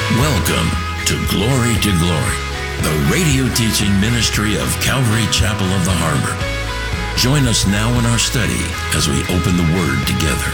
Welcome to Glory, the radio teaching ministry of Calvary Chapel of the Harbor. Join us now in our study as we open the Word together.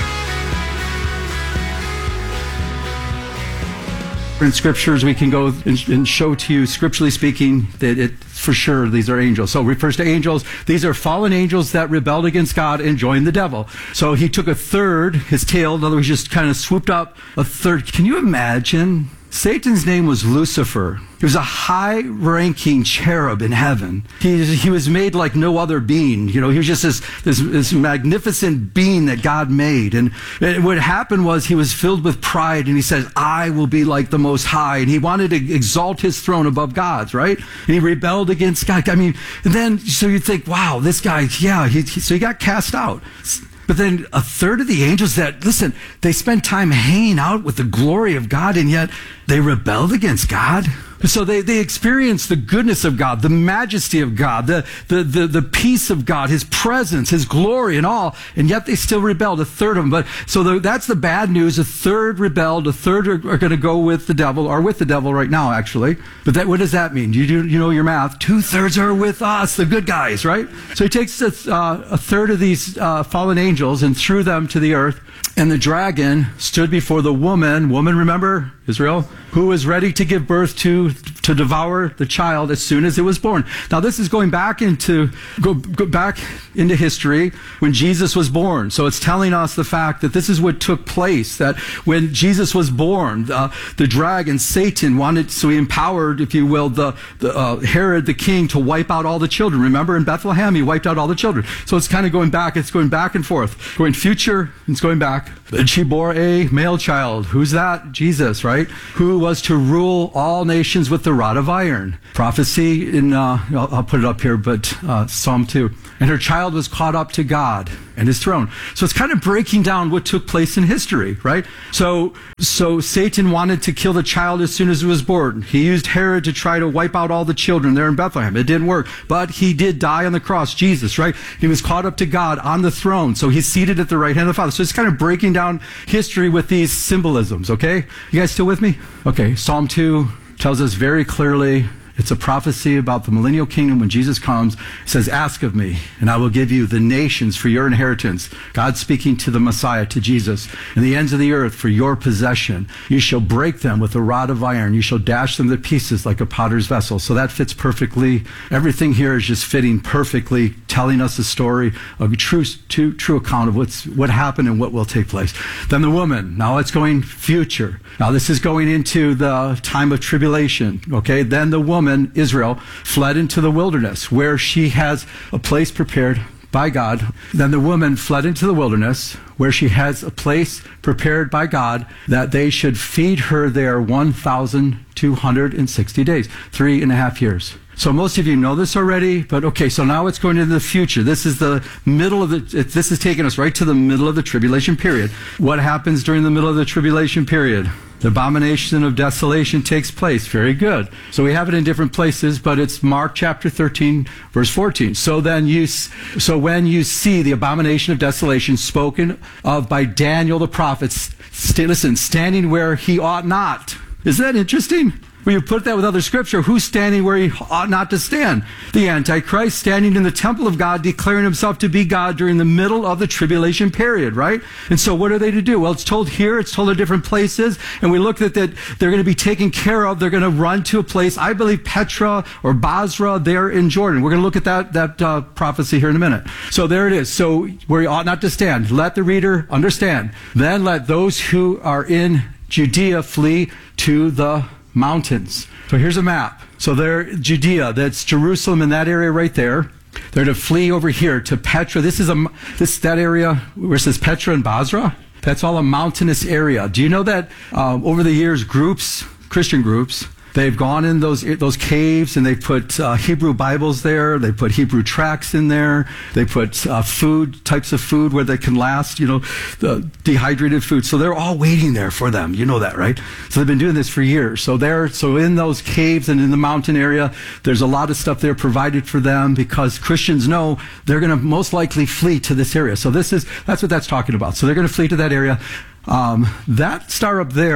In scriptures, we can go and show to you, scripturally speaking, that for sure these are angels. So it refers to angels. These are fallen angels that rebelled against God and joined the devil. So he took a third, his tail, in other words, just kind of swooped up a third. Can you imagine? Satan's name was Lucifer. He was a high-ranking cherub in heaven. He was made like no other being. You know, he was just this magnificent being that God made. And what happened was he was filled with pride, and he said, I will be like the Most High. And he wanted to exalt his throne above God's, right? And he rebelled against God. I mean, and then, so you think, wow, this guy, yeah, so he got cast out. But then a third of the angels that, listen, they spent time hanging out with the glory of God, and yet they rebelled against God. So they experienced the goodness of God, the majesty of God, the peace of God, His presence, His glory and all, and yet they still rebelled, a third of them. But so that's the bad news. A third rebelled, a third are going to go with the devil, or with the devil right now, actually. But what does that mean? You know your math. 2/3 are with us, the good guys, right? So he takes a third of these fallen angels and threw them to the earth. And the dragon stood before the woman, remember, Israel, who was ready to give birth to devour the child as soon as it was born. Now this is going back go back into history when Jesus was born. So it's telling us the fact that this is what took place, that when Jesus was born, the dragon, Satan, so he empowered, if you will, the Herod the king to wipe out all the children. Remember in Bethlehem, he wiped out all the children. So it's kind of going back and forth. Going future, it's going back. And she bore a male child. Who's that? Jesus, right? Who was to rule all nations with the rod of iron. Prophecy in, I'll put it up here, but Psalm 2. And her child was caught up to God and His throne. So it's kind of breaking down what took place in history, right? So Satan wanted to kill the child as soon as it was born. He used Herod to try to wipe out all the children there in Bethlehem. It didn't work. But he did die on the cross, Jesus, right? He was caught up to God on the throne. So he's seated at the right hand of the Father. So it's kind of breaking down history with these symbolisms, okay? You guys still with me? Okay, Psalm 2 tells us very clearly, it's a prophecy about the millennial kingdom when Jesus comes. It says, ask of me, and I will give you the nations for your inheritance. God speaking to the Messiah, to Jesus, and the ends of the earth for your possession. You shall break them with a rod of iron. You shall dash them to pieces like a potter's vessel. So that fits perfectly. Everything here is just fitting perfectly, telling us a story of a true account of what happened and what will take place. Then the woman. Now it's going future. Now this is going into the time of tribulation. Okay. Then the woman, Israel, fled into the wilderness where she has a place prepared by God. Then the woman fled into the wilderness where she has a place prepared by God that they should feed her there 1,260 days, 3.5 years. So most of you know this already, but okay, so now it's going into the future. This is the middle of this is taking us right to the middle of the tribulation period. What happens during the middle of the tribulation period? The abomination of desolation takes place. Very good. So we have it in different places, but it's Mark chapter 13, verse 14. So when you see the abomination of desolation spoken of by Daniel the prophet, standing where he ought not. Isn't that interesting? When you put that with other scripture, who's standing where he ought not to stand? The Antichrist standing in the temple of God, declaring himself to be God during the middle of the tribulation period, right? And so what are they to do? Well, it's told here, it's told in different places, and we look at that they're going to be taken care of. They're going to run to a place, I believe Petra or Basra, there in Jordan. We're going to look at that prophecy here in a minute. So there it is. So where he ought not to stand. Let the reader understand. Then let those who are in Judea flee to the mountains. So here's a map. So there, Judea, that's Jerusalem in that area right there. They're to flee over here to Petra. That area where it says Petra and Basra. That's all a mountainous area. Do you know that over the years, Christian groups, they've gone in those caves and they put Hebrew Bibles there. They put Hebrew tracts in there. They put types of food where they can last, the dehydrated food. So they're all waiting there for them. You know that, right? So they've been doing this for years. So in those caves and in the mountain area, there's a lot of stuff there provided for them because Christians know they're going to most likely flee to this area. So that's what that's talking about. So they're going to flee to that area. That star up there,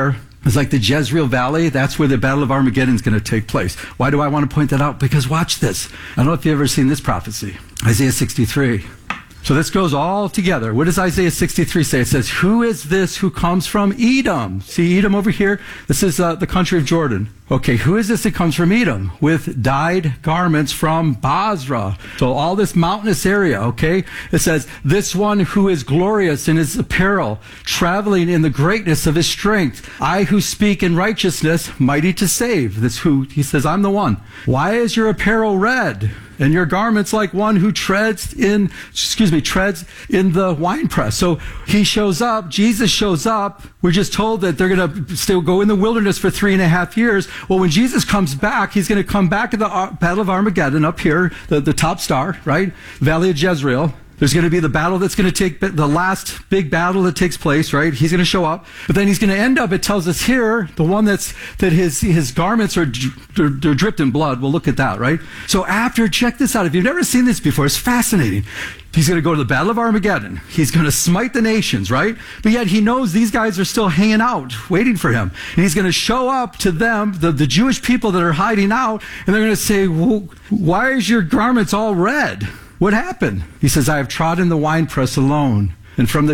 It's like the Jezreel Valley. That's where the Battle of Armageddon is going to take place. Why do I want to point that out? Because watch this. I don't know if you've ever seen this prophecy. Isaiah 63. So this goes all together. What does Isaiah 63 say? It says, who is this who comes from Edom? See Edom over here? This is the country of Jordan. Okay, who is this that comes from Edom? With dyed garments from Basra. So all this mountainous area, okay? It says, this one who is glorious in his apparel, traveling in the greatness of his strength. I who speak in righteousness, mighty to save. This who, he says, I'm the one. Why is your apparel red? And your garments like one who treads in the winepress. So he shows up, Jesus shows up. We're just told that they're going to still go in the wilderness for 3.5 years. Well, when Jesus comes back, he's going to come back to the Battle of Armageddon up here, the top star, right? Valley of Jezreel. There's going to be the battle that's going to take, the last big battle that takes place, right? He's going to show up. But then he's going to end up, it tells us here, the one that his garments are they're dripped in blood. We'll look at that, right? So after, check this out. If you've never seen this before, it's fascinating. He's going to go to the Battle of Armageddon. He's going to smite the nations, right? But yet he knows these guys are still hanging out, waiting for him. And he's going to show up to them, the Jewish people that are hiding out, and they're going to say, well, why is your garments all red? What happened? He says, I have trodden the winepress alone, and from the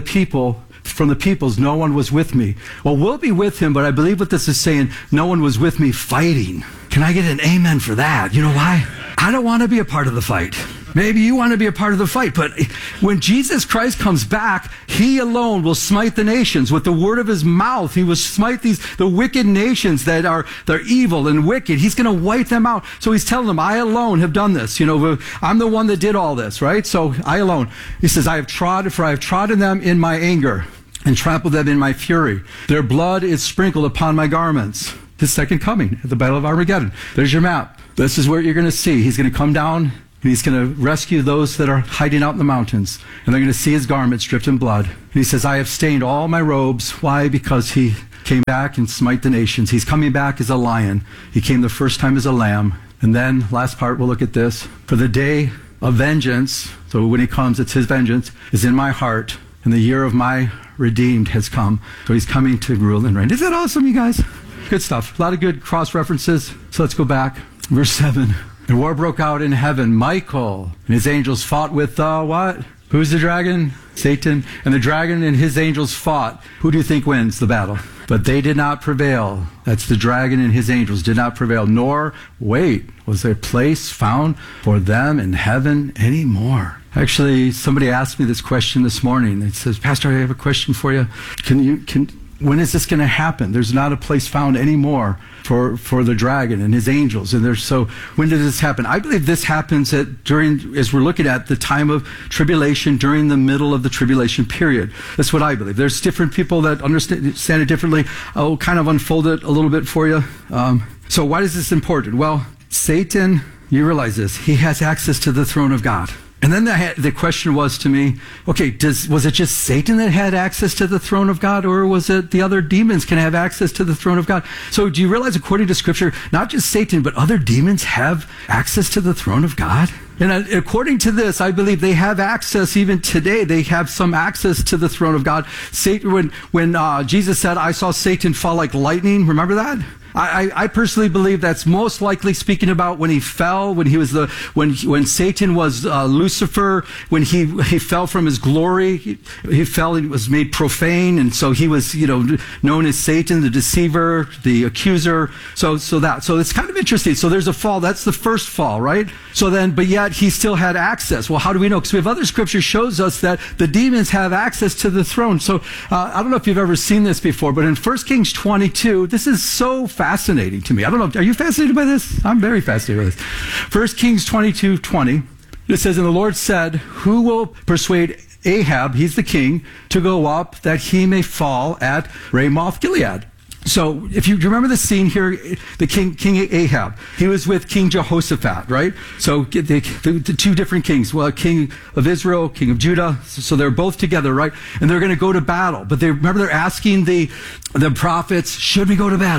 peoples, no one was with me. Well, we'll be with him, but I believe what this is saying, no one was with me fighting. Can I get an amen for that? You know why? I don't want to be a part of the fight. Maybe you want to be a part of the fight, but when Jesus Christ comes back, he alone will smite the nations with the word of his mouth. He will smite the wicked nations they're evil and wicked. He's going to wipe them out. So he's telling them, I alone have done this. You know, I'm the one that did all this, right? So I alone. He says, I have trodden them in my anger and trampled them in my fury. Their blood is sprinkled upon my garments. His second coming at the Battle of Armageddon. There's your map. This is where you're going to see. He's going to come down, and he's going to rescue those that are hiding out in the mountains. And they're going to see his garments dripped in blood. And he says, I have stained all my robes. Why? Because he came back and smite the nations. He's coming back as a lion. He came the first time as a lamb. And then, last part, we'll look at this. For the day of vengeance, so when he comes, it's his vengeance, is in my heart. And the year of my redeemed has come. So he's coming to rule and reign. Isn't that awesome, you guys? Good stuff. A lot of good cross references. So let's go back. Verse 7. And war broke out in heaven. Michael and his angels fought with what? Who's the dragon? Satan. And the dragon and his angels fought. Who do you think wins the battle? But they did not prevail. That's the dragon and his angels did not prevail. Nor, was there place found for them in heaven anymore? Actually, somebody asked me this question this morning. It says, Pastor, I have a question for you. When is this going to happen? There's not a place found anymore for the dragon and his angels. And so when did this happen? I believe this happens as we're looking at the time of tribulation, during the middle of the tribulation period. That's what I believe. There's different people that understand it differently. I'll kind of unfold it a little bit for you. So why is this important? Well, Satan, you realize this, he has access to the throne of God. And then the question was to me, okay, was it just Satan that had access to the throne of God, or was it the other demons can have access to the throne of God? So do you realize, according to Scripture, not just Satan, but other demons have access to the throne of God? And according to this, I believe they have access even today. They have some access to the throne of God. Satan, when Jesus said, I saw Satan fall like lightning, remember that? I personally believe that's most likely speaking about when he fell, when Satan was Lucifer, when he fell from his glory, he fell and was made profane, and so he was known as Satan, the deceiver, the accuser. So it's kind of interesting. So there's a fall. That's the first fall, right? But yet he still had access. Well, how do we know? Because we have other scripture shows us that the demons have access to the throne. So I don't know if you've ever seen this before, but in 1 Kings 22, this is so fascinating to me. I don't know. Are you fascinated by this? I'm very fascinated by this. 1 Kings 22:20. It says, and the Lord said, who will persuade Ahab, he's the king, to go up that he may fall at Ramoth Gilead? So if you remember the scene here, the King Ahab, he was with King Jehoshaphat, right? So the two different kings, well, King of Israel, King of Judah. So they're both together, right? And they're going to go to battle. But they're asking the prophets, should we go to battle?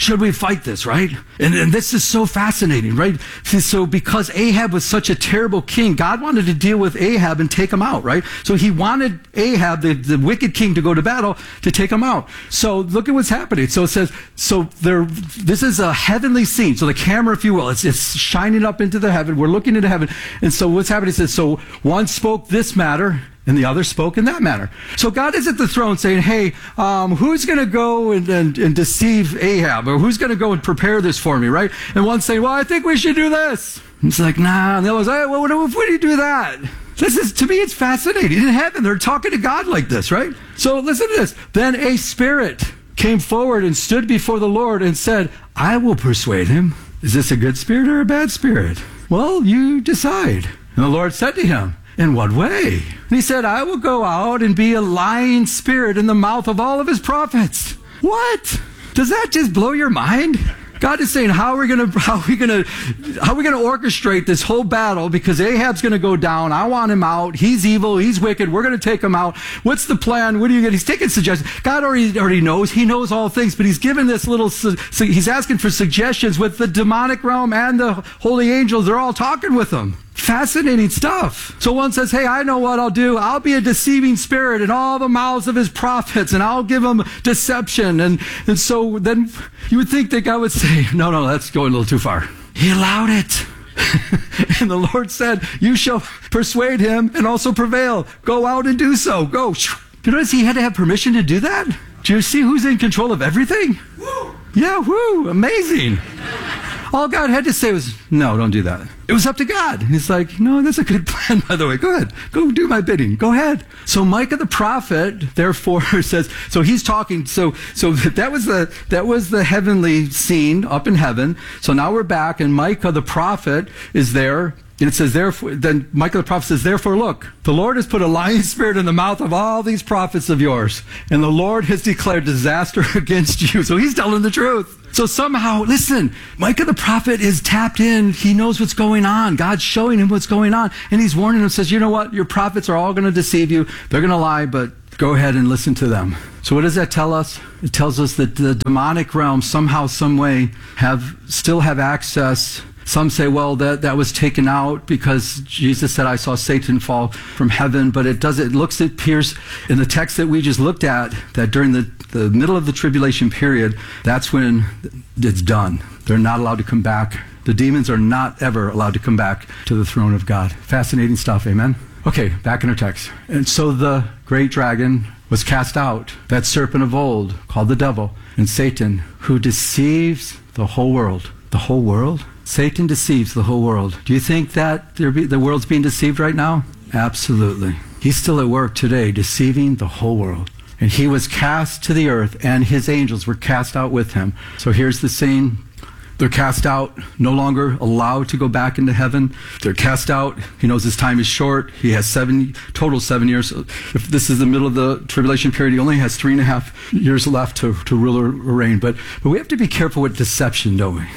should we fight this, right? And this is so fascinating, right? So because Ahab was such a terrible king, God wanted to deal with Ahab and take him out, right? So he wanted Ahab, the wicked king, to go to battle to take him out. So look at what's happening. So it says, this is a heavenly scene. So the camera, if you will, it's shining up into the heaven. We're looking into heaven. And so what's happening is, so one spoke this matter, and the other spoke in that manner. So God is at the throne saying, hey, who's going to go and deceive Ahab? Or who's going to go and prepare this for me, right? And one's saying, well, I think we should do this. And it's like, nah. And the other's like, hey, well, what do you do that? This is, to me, it's fascinating. In heaven, they're talking to God like this, right? So listen to this. Then a spirit came forward and stood before the Lord and said, I will persuade him. Is this a good spirit or a bad spirit? Well, you decide. And the Lord said to him, in what way? And he said, I will go out and be a lying spirit in the mouth of all of his prophets. What? Does that just blow your mind? God is saying, how are we going to orchestrate this whole battle? Because Ahab's going to go down. I want him out. He's evil. He's wicked. We're going to take him out. What's the plan? What do you get? He's taking suggestions. God already knows. He knows all things, but he's given this little, he's asking for suggestions with the demonic realm and the holy angels. They're all talking with him. Fascinating stuff. So one says, hey, I know what I'll do. I'll be a deceiving spirit in all the mouths of his prophets, and I'll give them deception. And so then you would think that God would say, no, that's going a little too far. He allowed it. And the Lord said, you shall persuade him and also prevail. Go out and do so. Go. You notice he had to have permission to do that? Do you see who's in control of everything? Woo. Yeah, woo, amazing. All God had to say was, no, don't do that. It was up to God. And he's like, no, that's a good plan, by the way. Go ahead. Go do my bidding. Go ahead. So Micah the prophet, therefore, says, so he's talking, so that was the heavenly scene up in heaven. So now we're back, and Micah the prophet is there. And it says, therefore, then Micah the prophet says, therefore, look, the Lord has put a lying spirit in the mouth of all these prophets of yours, and the Lord has declared disaster against you. So he's telling the truth. So somehow, listen, Micah the prophet is tapped in. He knows what's going on. God's showing him what's going on. And he's warning him, says, you know what? Your prophets are all going to deceive you. They're going to lie, but go ahead and listen to them. So what does that tell us? It tells us that the demonic realm somehow, some way, still have access. Some say, well, that was taken out because Jesus said, I saw Satan fall from heaven. But it appears in the text that we just looked at that during the middle of the tribulation period, that's when it's done. They're not allowed to come back. The demons are not ever allowed to come back to the throne of God. Fascinating stuff, amen? Okay, back in our text. And so the great dragon was cast out, that serpent of old called the devil and Satan, who deceives the whole world. The whole world? Satan deceives the whole world. Do you think that the world's being deceived right now? Absolutely. He's still at work today, deceiving the whole world. And he was cast to the earth, and his angels were cast out with him. So here's the scene. They're cast out, no longer allowed to go back into heaven. They're cast out. He knows his time is short. He has total 7 years. If this is the middle of the tribulation period, he only has 3.5 years left to rule or reign. But we have to be careful with deception, don't we?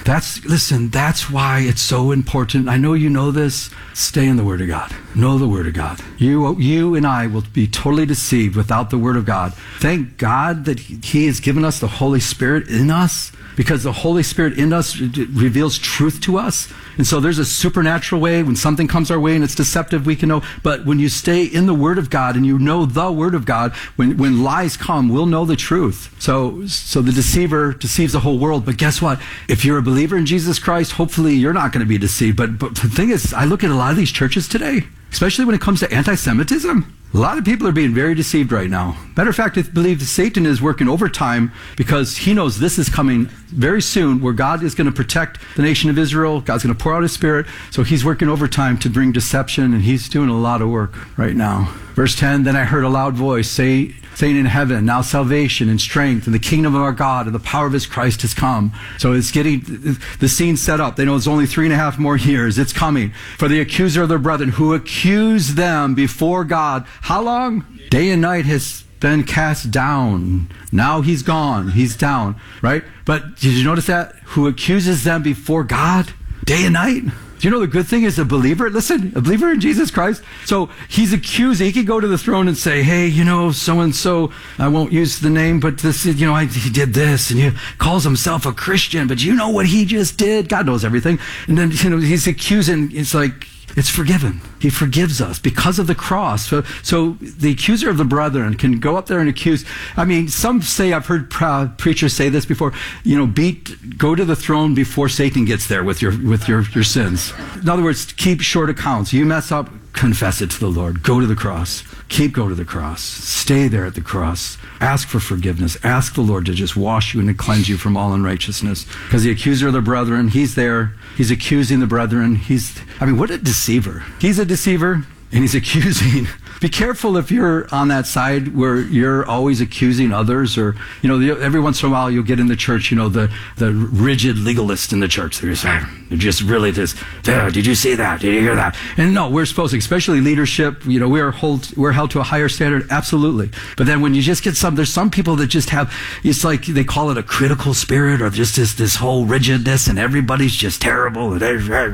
That's why it's so important. I know you know this. Stay in the Word of God. Know the Word of God. You and I will be totally deceived without the Word of God. Thank God that He has given us the Holy Spirit in us, because the Holy Spirit in us reveals truth to us. And so there's a supernatural way. When something comes our way and it's deceptive, we can know. But when you stay in the Word of God and you know the Word of God, when lies come, we'll know the truth. So the deceiver deceives the whole world. But guess what? If you're a believer in Jesus Christ, hopefully you're not going to be deceived. But the thing is, I look at a lot of these churches today, especially when it comes to anti-Semitism. A lot of people are being very deceived right now. Matter of fact, I believe Satan is working overtime because he knows this is coming very soon, where God is going to protect the nation of Israel. God's going to pour out His Spirit. So he's working overtime to bring deception, and he's doing a lot of work right now. Verse 10, then I heard a loud voice saying in heaven, now salvation and strength and the kingdom of our God and the power of His Christ has come. So it's getting the scene set up. They know it's only 3.5 more years. It's coming. For the accuser of their brethren who accused them before God. How long? Day and night has been cast down. Now he's gone. He's down, right? But did you notice that? Who accuses them before God? Day and night. Do Do you know the good thing is a believer? Listen, a believer in Jesus Christ. So he's accused. He could go to the throne and say, hey, so-and-so, I won't use the name, but this, he did this, and he calls himself a Christian, but you know what he just did? God knows everything. And then, he's accusing, it's like, it's forgiven. He forgives us because of the cross. So the accuser of the brethren can go up there and accuse. I mean, some say, I've heard preachers say this before, go to the throne before Satan gets there with your sins. In other words, keep short accounts. You mess up, confess it to the Lord. Go to the cross. Go to the cross. Stay there at the cross. Ask for forgiveness. Ask the Lord to just wash you and to cleanse you from all unrighteousness. Because the accuser of the brethren, he's there. He's accusing the brethren. What a deceiver. He's a deceiver and he's accusing. Be careful if you're on that side where you're always accusing others, or, every once in a while you'll get in the church, the rigid legalist in the church. They're just really this, did you see that? Did you hear that? And no, we're supposed to, especially leadership, we're held to a higher standard. Absolutely. But then when you just get there's some people that just have, it's like they call it a critical spirit, or just this whole rigidness, and everybody's just terrible. And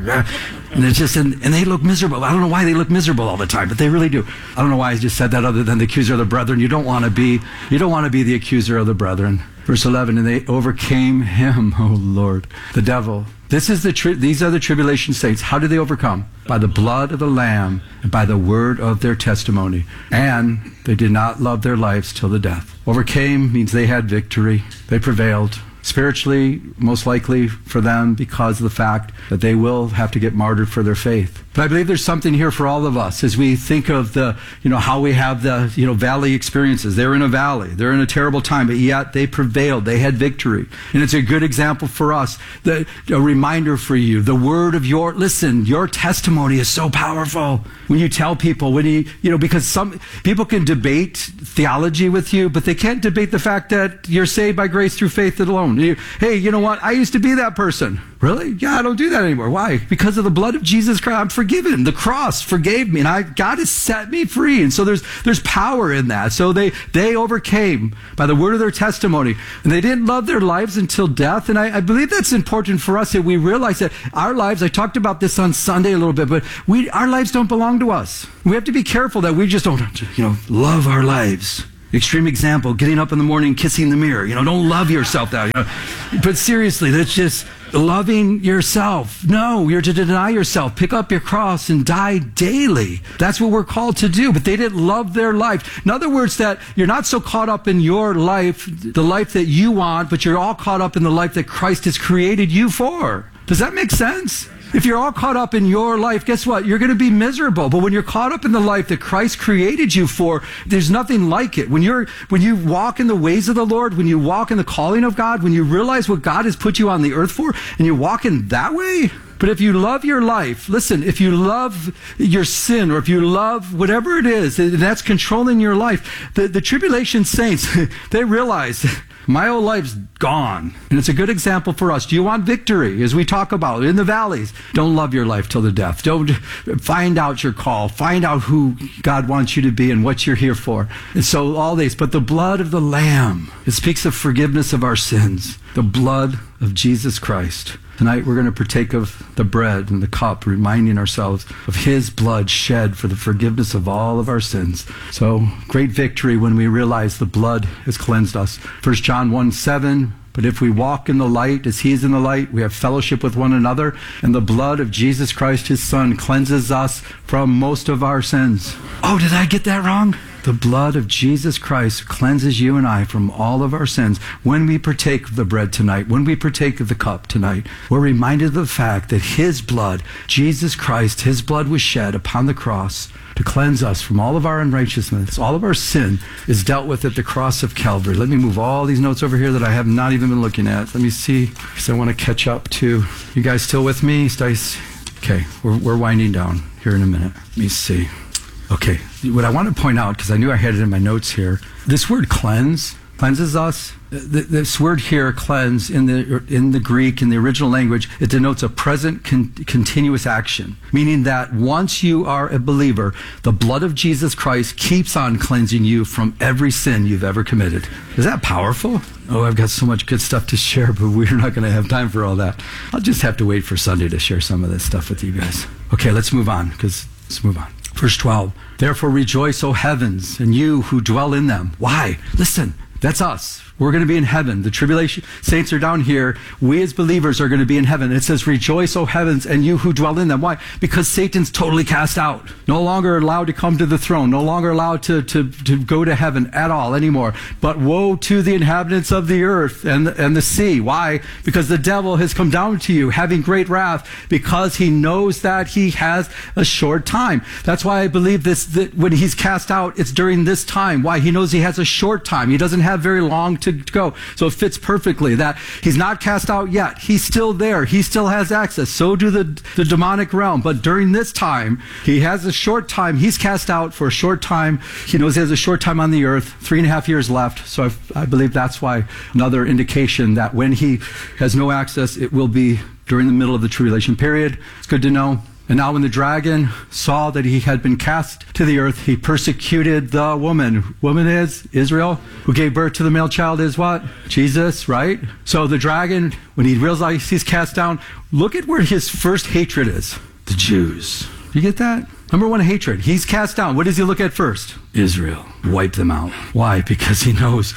it's just, and they look miserable. I don't know why they look miserable all the time, but they really do. I don't know why I just said that other than the accuser of the brethren. You don't want to be the accuser of the brethren. Verse 11, and they overcame him, O Lord, the devil. These are the tribulation saints. How do they overcome? By the blood of the Lamb and by the word of their testimony. And they did not love their lives till the death. Overcame means they had victory. They prevailed. Spiritually, most likely for them, because of the fact that they will have to get martyred for their faith. But I believe there's something here for all of us as we think of how we have the, valley experiences. They're in a valley. They're in a terrible time, but yet they prevailed. They had victory. And it's a good example for us. A reminder for you. The word of your testimony is so powerful. When you tell people, because some people can debate theology with you, but they can't debate the fact that you're saved by grace through faith alone. Hey, you know what? I used to be that person. Really? Yeah, I don't do that anymore. Why? Because of the blood of Jesus Christ. I'm forgiven. The cross forgave me, and God has set me free. And so there's power in that. So they overcame by the word of their testimony, and they didn't love their lives until death. And I believe that's important for us, that we realize that our lives, I talked about this on Sunday a little bit, but our lives don't belong to us. We have to be careful that we just don't, love our lives. Extreme example, getting up in the morning, kissing the mirror. Don't love yourself that. But seriously, that's just loving yourself. No, you're to deny yourself, pick up your cross and die daily. That's what we're called to do. But they didn't love their life. In other words, that you're not so caught up in your life, the life that you want, but you're all caught up in the life that Christ has created you for. Does that make sense? If you're all caught up in your life, guess what? You're going to be miserable. But when you're caught up in the life that Christ created you for, there's nothing like it. When you walk in the ways of the Lord, when you walk in the calling of God, when you realize what God has put you on the earth for, and you walk in that way. But if you love your life, listen, if you love your sin, or if you love whatever it is, and that's controlling your life, the tribulation saints, they realize, my old life's gone. And it's a good example for us. Do you want victory? As we talk about in the valleys, don't love your life till the death. Don't find out your call. Find out who God wants you to be and what you're here for. And so all these, but the blood of the Lamb, it speaks of forgiveness of our sins. The blood of Jesus Christ. Tonight we're going to partake of the bread and the cup, reminding ourselves of his blood shed for the forgiveness of all of our sins. So great victory when we realize the blood has cleansed us. 1 John 1:7, but if we walk in the light as he is in the light, we have fellowship with one another, and the blood of Jesus Christ, his Son, cleanses us from most of our sins. Oh, did I get that wrong? The blood of Jesus Christ cleanses you and I from all of our sins. When we partake of the bread tonight, when we partake of the cup tonight, we're reminded of the fact that his blood, Jesus Christ, his blood was shed upon the cross to cleanse us from all of our unrighteousness. All of our sin is dealt with at the cross of Calvary. Let me move all these notes over here that I have not even been looking at. Let me see, because I want to catch up to, you guys still with me? Okay, we're winding down here in a minute. Let me see. Okay, what I want to point out, because I knew I had it in my notes here, this word cleanses us. This word here, cleanse, in the Greek, in the original language, it denotes a present continuous action, meaning that once you are a believer, the blood of Jesus Christ keeps on cleansing you from every sin you've ever committed. Is that powerful? Oh, I've got so much good stuff to share, but we're not going to have time for all that. I'll just have to wait for Sunday to share some of this stuff with you guys. Okay, let's move on. Verse 12. Therefore rejoice, O heavens, and you who dwell in them. Why? Listen, that's us. We're going to be in heaven. The tribulation saints are down here. We as believers are going to be in heaven. It says, rejoice, O heavens, and you who dwell in them. Why? Because Satan's totally cast out. No longer allowed to come to the throne. No longer allowed to go to heaven at all anymore. But woe to the inhabitants of the earth and the sea. Why? Because the devil has come down to you, having great wrath, because he knows that he has a short time. That's why I believe that when he's cast out, it's during this time. Why? He knows he has a short time. He doesn't have very long to go. So it fits perfectly that he's not cast out yet. He's still there. He still has access. So do the demonic realm. But during this time, he has a short time. He's cast out for a short time. He knows he has a short time on the earth, 3.5 years left. So I believe that's why another indication that when he has no access, it will be during the middle of the tribulation period. It's good to know. And now when the dragon saw that he had been cast to the earth, he persecuted the woman. Woman is Israel, who gave birth to the male child is what? Jesus, right? So the dragon, when he realizes he's cast down, look at where his first hatred is. The Jews. You get that? Number one, hatred. He's cast down. What does he look at first? Israel. Wipe them out. Why? Because he knows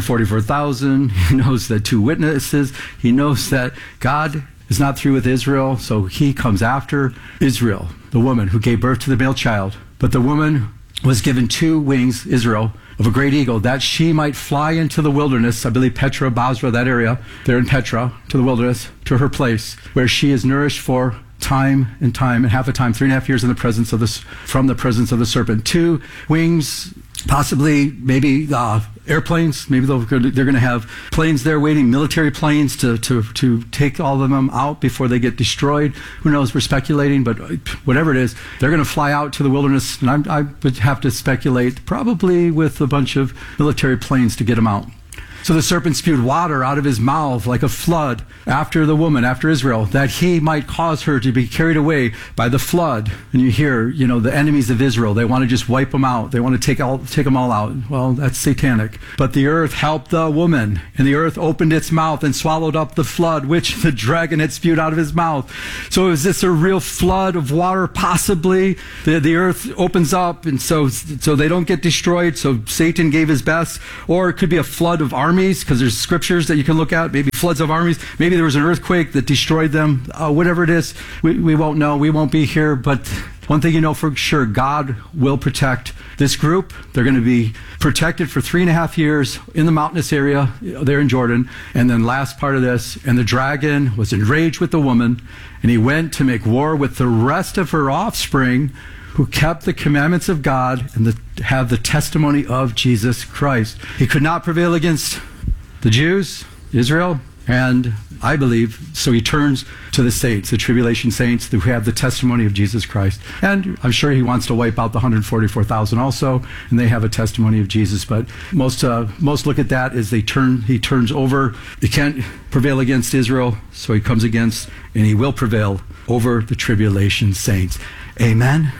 144,000. He knows that 2 witnesses. He knows that God is not through with Israel, so he comes after Israel, the woman who gave birth to the male child. But the woman was given 2 wings, Israel, of a great eagle, that she might fly into the wilderness, I believe Petra, Basra, that area, there in Petra, to the wilderness, to her place, where she is nourished for time and half a time, 3.5 years in the presence of from the presence of the serpent. 2 wings, possibly, maybe airplanes. Maybe they're going to have planes there waiting, military planes to take all of them out before they get destroyed. Who knows? We're speculating, but whatever it is, they're going to fly out to the wilderness, and I would have to speculate, probably with a bunch of military planes to get them out. So the serpent spewed water out of his mouth like a flood after the woman, after Israel, that he might cause her to be carried away by the flood. And you hear, the enemies of Israel, they want to just wipe them out. They want to take them all out. Well, that's satanic. But the earth helped the woman, and the earth opened its mouth and swallowed up the flood, which the dragon had spewed out of his mouth. So is this a real flood of water? Possibly. The earth opens up, and so they don't get destroyed. So Satan gave his best. Or it could be a flood of armies, because there's scriptures that you can look at, maybe floods of armies. Maybe there was an earthquake that destroyed them. Whatever it is, we won't know. We won't be here. But one thing you know for sure, God will protect this group. They're going to be protected for 3.5 years in the mountainous area there in Jordan. And then last part of this, and the dragon was enraged with the woman, and he went to make war with the rest of her offspring, who kept the commandments of God and have the testimony of Jesus Christ. He could not prevail against the Jews, Israel, and I believe, so he turns to the saints, the tribulation saints who have the testimony of Jesus Christ. And I'm sure he wants to wipe out the 144,000 also, and they have a testimony of Jesus. But most look at that as he turns over. He can't prevail against Israel, so he comes against, and he will prevail over the tribulation saints. Amen.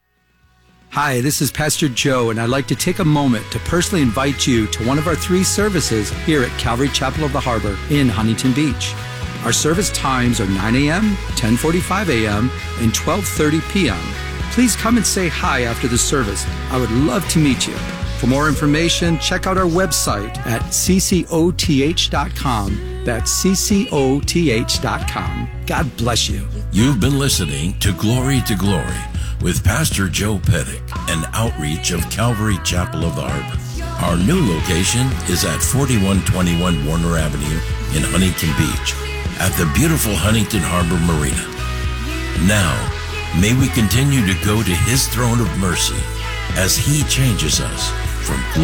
Hi, this is Pastor Joe, and I'd like to take a moment to personally invite you to one of our 3 services here at Calvary Chapel of the Harbor in Huntington Beach. Our service times are 9 a.m., 10:45 a.m., and 12:30 p.m. Please come and say hi after the service. I would love to meet you. For more information, check out our website at ccoth.com. That's ccoth.com. God bless you. You've been listening to Glory with Pastor Joe Pettick, an outreach of Calvary Chapel of the Harbor. Our new location is at 4121 Warner Avenue in Huntington Beach, at the beautiful Huntington Harbor Marina. Now, may we continue to go to His throne of mercy as He changes us from